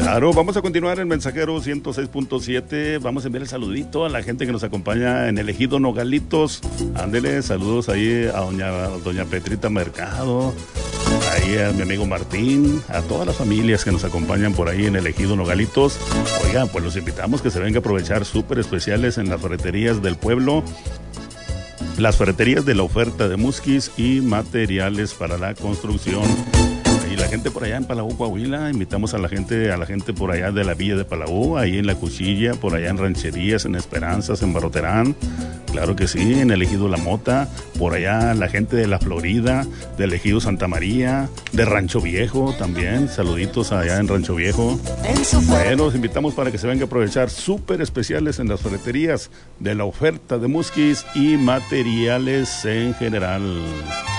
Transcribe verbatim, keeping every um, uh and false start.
Claro, vamos a continuar en Mensajero ciento seis punto siete. Vamos a enviar el saludito a la gente que nos acompaña en el Ejido Nogalitos. Ándele, saludos ahí a doña, a doña Petrita Mercado, ahí a mi amigo Martín, a todas las familias que nos acompañan por ahí en el Ejido Nogalitos. Oigan, pues los invitamos que se vengan a aprovechar súper especiales en las ferreterías del pueblo. Las ferreterías de la oferta de Musquis y materiales para la construcción. Y la gente por allá en Palau, Coahuila, invitamos a la gente, a la gente por allá de la villa de Palau, ahí en La Cuchilla, por allá en Rancherías, en Esperanzas, en Barroterán, claro que sí, en el Ejido La Mota, por allá la gente de La Florida, del Ejido Santa María, de Rancho Viejo también, saluditos allá en Rancho Viejo. Bueno, los invitamos para que se vengan a aprovechar súper especiales en las ferreterías de la oferta de Musquis y materiales en general.